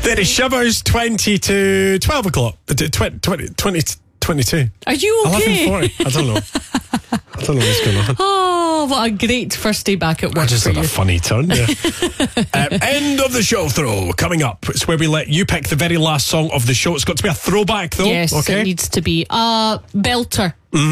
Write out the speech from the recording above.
There is Shivers 20 to 12 o'clock. 22. Are you okay? 11:40. I don't know. I don't know what's going on. Oh, what a great first day back at work. I just for had you. a funny turn there. End of the show throw coming up. It's where we let you pick the very last song of the show. It's got to be a throwback though. Yes, okay? it needs to be a belter.